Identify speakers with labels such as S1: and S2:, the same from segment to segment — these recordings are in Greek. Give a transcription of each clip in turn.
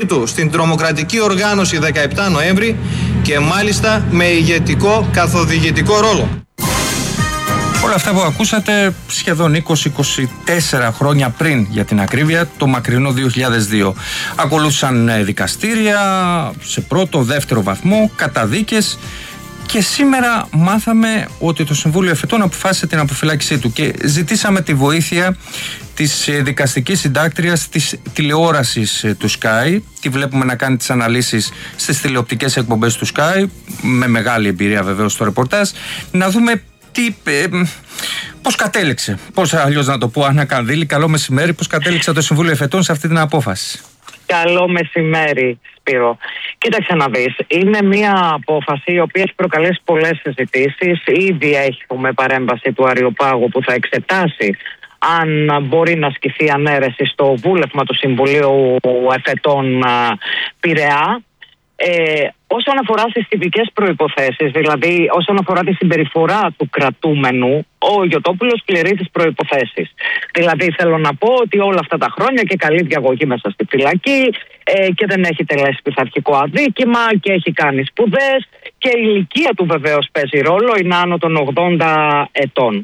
S1: του στην τρομοκρατική οργάνωση 17 Νοέμβρη και μάλιστα με ηγετικό καθοδηγητικό ρόλο.
S2: Όλα αυτά που ακούσατε σχεδόν 20-24 χρόνια πριν, για την ακρίβεια, το μακρινό 2002. Ακολούθησαν δικαστήρια σε πρώτο, δεύτερο βαθμό, καταδίκες και σήμερα μάθαμε ότι το Συμβούλιο Εφετών αποφάσισε την αποφυλάκησή του και ζητήσαμε τη βοήθεια της δικαστικής συντάκτριας της τηλεόρασης του Sky. Τη βλέπουμε να κάνει τις αναλύσεις στις τηλεοπτικές εκπομπές του Sky, με μεγάλη εμπειρία βεβαίως στο ρεπορτάζ, να δούμε πώς κατέληξε, πώς αλλιώς να το πω, Άννα Κανδύλη, καλό μεσημέρι, πώς κατέληξε το Συμβούλιο Εφετών σε αυτή την απόφαση.
S3: Καλό μεσημέρι, Σπύρο. Κοίταξε να δεις, είναι μια απόφαση η οποία έχει προκαλέσει πολλές συζητήσεις. Ήδη έχουμε παρέμβαση του Αριοπάγου που θα εξετάσει αν μπορεί να ασκηθεί ανέρεση στο βούλευμα του Συμβουλίου Εφετών Πειραιά. Όσον αφορά στις τυπικές προϋποθέσεις, δηλαδή όσον αφορά τη συμπεριφορά του κρατούμενου, ο Γιωτόπουλος πληρεί τις προϋποθέσεις. Δηλαδή θέλω να πω ότι όλα αυτά τα χρόνια και καλή διαγωγή μέσα στη φυλακή και δεν έχει τελέσει πειθαρχικό αδίκημα και έχει κάνει σπουδές και η ηλικία του βεβαίως παίζει ρόλο, είναι άνω των 80 ετών.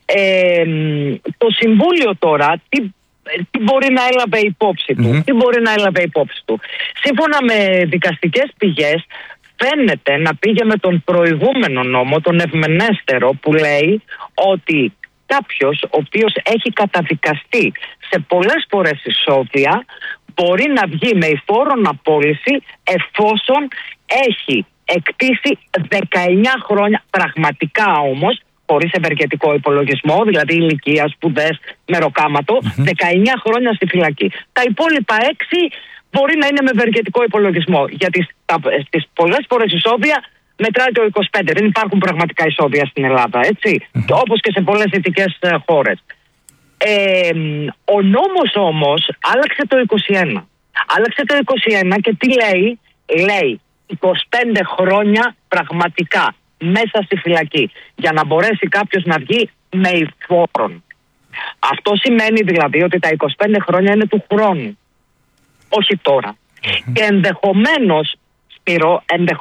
S3: Το Συμβούλιο τώρα τι μπορεί να έλαβε υπόψη του, Σύμφωνα με δικαστικές πηγές φαίνεται να πήγε με τον προηγούμενο νόμο, τον ευμενέστερο, που λέει ότι κάποιος ο οποίος έχει καταδικαστεί σε πολλές φορές ισόβια μπορεί να βγει με υφόρον απόλυση εφόσον έχει εκτίσει 19 χρόνια, πραγματικά όμως, χωρίς ευεργετικό υπολογισμό, δηλαδή ηλικία, σπουδές, μεροκάματο, 19 χρόνια στη φυλακή. Τα υπόλοιπα 6 μπορεί να είναι με ευεργετικό υπολογισμό. Γιατί στις πολλές φορές ισόβια μετράει το 25. Δεν υπάρχουν πραγματικά ισόβια στην Ελλάδα, έτσι. Όπως και σε πολλές δυτικές χώρες. Ο νόμος όμως άλλαξε το 21. Άλλαξε το 21 και τι λέει? Λέει 25 χρόνια πραγματικά μέσα στη φυλακή, για να μπορέσει κάποιος να βγει με υφόρον. Αυτό σημαίνει δηλαδή ότι τα 25 χρόνια είναι του χρόνου, όχι τώρα. Και ενδεχομένως, Σπύρο,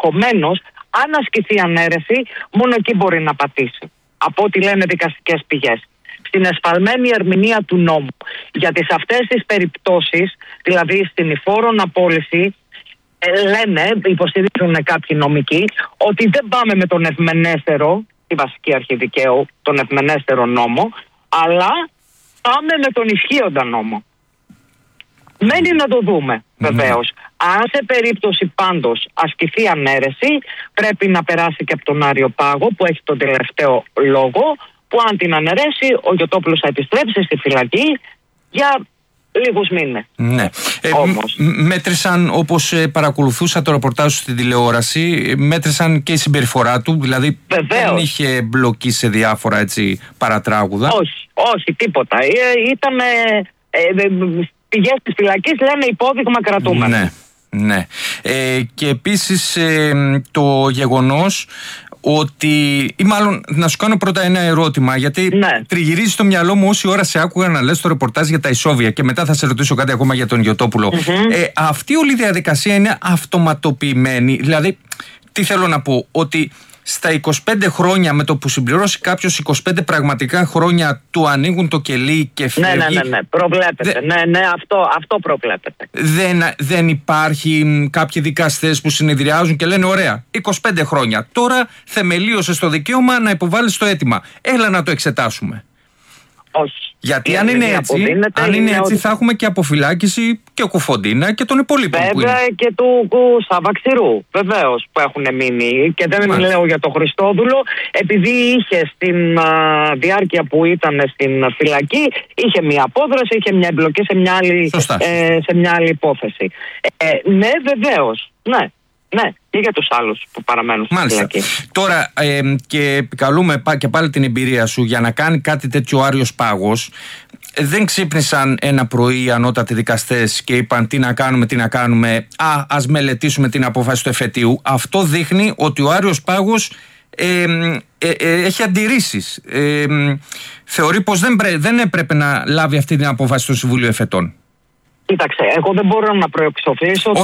S3: αν ασκηθεί ανέρεση, μόνο εκεί μπορεί να πατήσει, από ό,τι λένε δικαστικές πηγές. Στην εσφαλμένη ερμηνεία του νόμου. Γιατί σε αυτές τις περιπτώσεις, δηλαδή στην υφόρον απόλυση, λένε, υποστηρίζουν κάποιοι νομικοί, ότι δεν πάμε με τον ευμενέστερο, τη βασική αρχή δικαίου, τον ευμενέστερο νόμο, αλλά πάμε με τον ισχύοντα νόμο. Μένει να το δούμε, βεβαίως. Αν σε περίπτωση πάντως ασκηθεί ανέρεση, πρέπει να περάσει και από τον Αριοπάγο, που έχει τον τελευταίο λόγο, που αν την αναιρέσει, ο Γιωτόπουλος θα επιστρέψει στη φυλακή για λίγους μήνες.
S2: Ναι. Μέτρησαν, όπως παρακολουθούσα το ρεπορτάζ στην τηλεόραση, μέτρησαν και η συμπεριφορά του, δηλαδή δεν είχε μπλοκεί σε διάφορα παρατράγουδα.
S3: Όχι, τίποτα. Ήταν πηγές της φυλακής, λένε υπόδειγμα κρατούμενο.
S2: Ναι. Και επίσης το γεγονός ότι, ή μάλλον να σου κάνω πρώτα ένα ερώτημα, γιατί τριγυρίζει στο μυαλό μου όση ώρα σε άκουγα να λες το ρεπορτάζ για τα ισόβια και μετά θα σε ρωτήσω κάτι ακόμα για τον Γιωτόπουλο. Αυτή όλη η διαδικασία είναι αυτοματοποιημένη, δηλαδή τι θέλω να πω, ότι στα 25 χρόνια με το που συμπληρώσει κάποιος 25 πραγματικά χρόνια του ανοίγουν το κελί και φεύγει.
S3: Ναι, προβλέπεται. Αυτό προβλέπεται.
S2: Δεν υπάρχει κάποιοι δικαστές που συνεδριάζουν και λένε ωραία, 25 χρόνια, τώρα θεμελίωσες το δικαίωμα να υποβάλεις το αίτημα. Έλα να το εξετάσουμε.
S3: Όχι.
S2: Γιατί αν είναι έτσι θα έχουμε και αποφυλάκηση και ο Κουφοντίνα και των υπολείπων.
S3: Βέβαια και του Σαββαξηρού, βεβαίως, που έχουν μείνει. Και δεν λέω για τον Χριστόδουλο, επειδή είχε στην διάρκεια που ήταν στην φυλακή, είχε μια απόδραση, είχε μια εμπλοκή σε μια άλλη υπόθεση. Ναι, βεβαίως. Ναι, και για τους άλλους που παραμένουν στη φυλακή.
S2: Τώρα και επικαλούμε και πάλι την εμπειρία σου, για να κάνει κάτι τέτοιο ο Άριος Πάγος, δεν ξύπνησαν ένα πρωί οι ανώτατοι δικαστές και είπαν τι να κάνουμε, ας μελετήσουμε την απόφαση του εφετείου. Αυτό δείχνει ότι ο Άριος Πάγος έχει αντιρρήσεις. Θεωρεί πως δεν έπρεπε να λάβει αυτή την απόφαση στο Συμβούλιο Εφετών.
S3: Κοίταξε, εγώ δεν μπορώ να προεξοφλήσω